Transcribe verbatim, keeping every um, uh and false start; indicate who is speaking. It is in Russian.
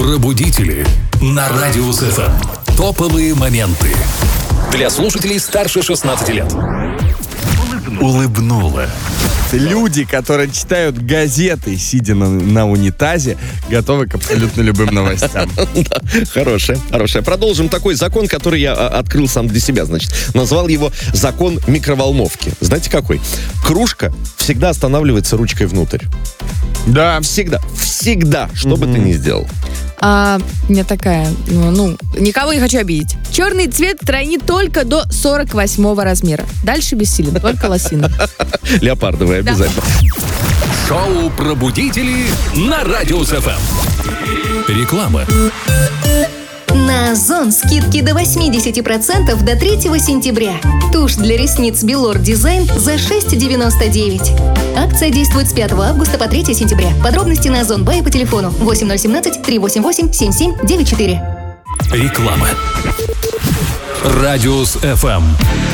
Speaker 1: Пробудители на Радиус эф эм. Топовые моменты для слушателей старше шестнадцати лет. Улыбнула.
Speaker 2: Люди, которые читают газеты, сидя на, на унитазе, готовы к абсолютно любым новостям.
Speaker 3: Да, хорошая, хорошая. Продолжим такой закон, который я а, открыл сам для себя, значит. Назвал его закон микроволновки. Знаете какой? Кружка всегда останавливается ручкой внутрь.
Speaker 2: Да.
Speaker 3: Всегда, всегда, что бы ты ни сделал.
Speaker 4: А, у меня такая, ну, ну, никого не хочу обидеть. Черный цвет тройни только до сорок восьмого размера. Дальше бессилен, только лосины.
Speaker 3: Леопардовые обязательно.
Speaker 1: Шоу «Пробудители» на Радиус эф эм. Реклама.
Speaker 5: На Озон скидки до восемьдесят процентов до третьего сентября. Тушь для ресниц Белор Дизайн за шесть девяносто девять. Акция действует с пятого августа по третьего сентября. Подробности на Озон Бай по телефону восемь ноль один семь три восемь восемь семь семь девять четыре.
Speaker 1: Реклама. Радиус эф эм.